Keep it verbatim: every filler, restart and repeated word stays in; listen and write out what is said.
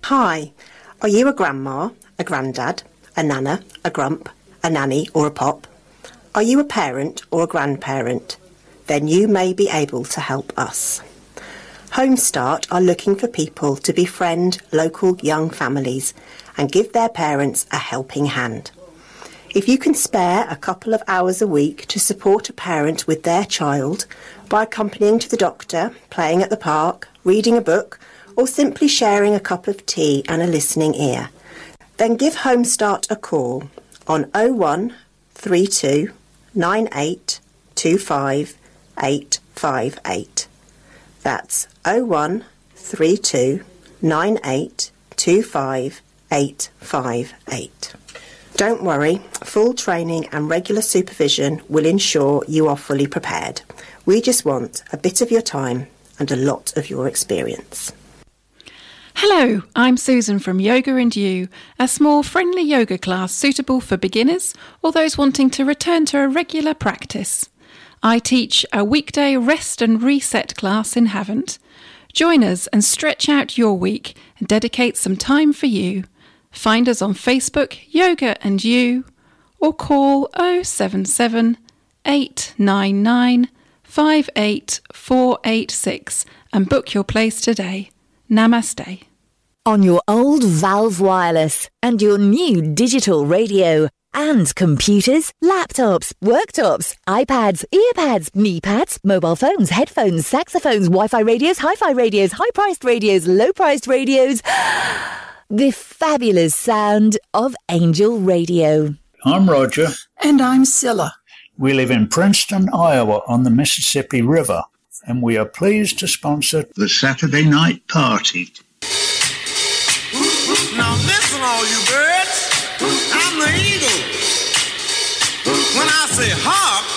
Hi, are you a grandma, a granddad, a nana, a grump, a nanny or a pop? Are you a parent or a grandparent? Then you may be able to help us. Homestart are looking for people to befriend local young families and give their parents a helping hand. If you can spare a couple of hours a week to support a parent with their child by accompanying to the doctor, playing at the park, reading a book, or simply sharing a cup of tea and a listening ear, then give Homestart a call on oh one three two nine eight two five eight five eight. That's oh one three two nine eight two five eight five eight. Don't worry, full training and regular supervision will ensure you are fully prepared. We just want a bit of your time and a lot of your experience. Hello, I'm Susan from Yoga and You, a small friendly yoga class suitable for beginners or those wanting to return to a regular practice. I teach a weekday rest and reset class in Havant. Join us and stretch out your week and dedicate some time for you. Find us on Facebook, Yoga and You, or call oh seven seven, eight nine nine, five eight four eight six and book your place today. Namaste. On your old Valve Wireless and your new digital radio and computers, laptops, worktops, iPads, earpads, knee pads, mobile phones, headphones, saxophones, Wi-Fi radios, hi-fi radios, high-priced radios, low-priced radios. The fabulous sound of Angel Radio. I'm Roger. And I'm Scylla. We live in Princeton, Iowa on the Mississippi River, and we are pleased to sponsor the Saturday Night Party. Now listen, all you birds, I'm the eagle. When I say hark,